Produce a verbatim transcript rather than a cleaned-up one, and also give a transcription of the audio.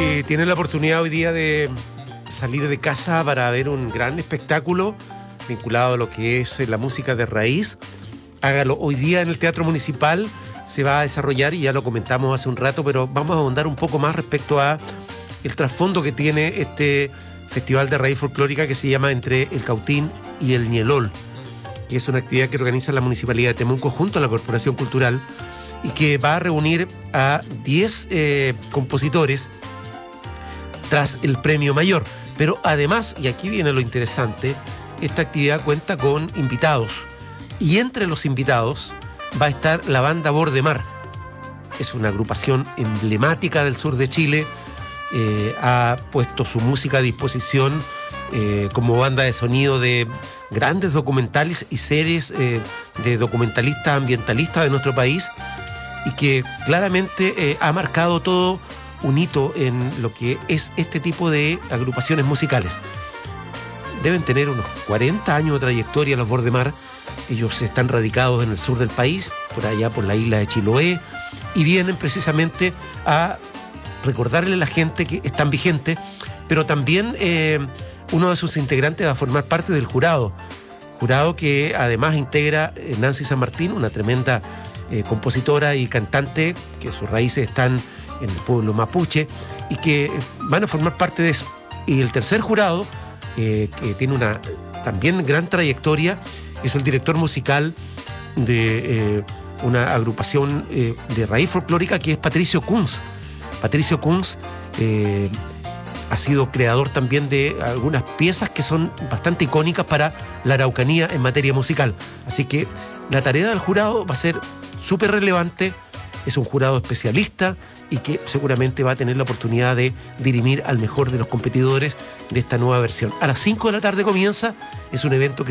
Si tienen la oportunidad hoy día de salir de casa para ver un gran espectáculo vinculado a lo que es la música de raíz, hágalo. Hoy día en el Teatro Municipal se va a desarrollar, y ya lo comentamos hace un rato, pero vamos a ahondar un poco más respecto a el trasfondo que tiene este festival de raíz folclórica que se llama Entre el Cautín y el Ñelol, que es una actividad que organiza la Municipalidad de Temuco junto a la Corporación Cultural y que va a reunir a diez eh, compositores tras el premio mayor. Pero además, y aquí viene lo interesante, esta actividad cuenta con invitados. Y entre los invitados va a estar la banda Bordemar. Es una agrupación emblemática del sur de Chile. Eh, ha puesto su música a disposición eh, como banda de sonido de grandes documentales y series eh, de documentalistas ambientalistas de nuestro país, y que claramente eh, ha marcado todo un hito en lo que es este tipo de agrupaciones musicales. Deben tener unos cuarenta años de trayectoria los Bordemar. Ellos están radicados en el sur del país, por allá por la isla de Chiloé, y vienen precisamente a recordarle a la gente que están vigentes, pero también eh, uno de sus integrantes va a formar parte del jurado, jurado que además integra eh, Nancy San Martín, una tremenda eh, compositora y cantante, que sus raíces están en el pueblo mapuche, y que van a formar parte de eso. Y el tercer jurado, eh, que tiene una también gran trayectoria, es el director musical de eh, una agrupación eh, de raíz folclórica, que es Patricio Kunz. Patricio Kunz eh, ha sido creador también de algunas piezas que son bastante icónicas para la Araucanía en materia musical. Así que la tarea del jurado va a ser súper relevante. Es un jurado especialista y que seguramente va a tener la oportunidad de dirimir al mejor de los competidores de esta nueva versión. A las cinco de la tarde comienza. Es un evento que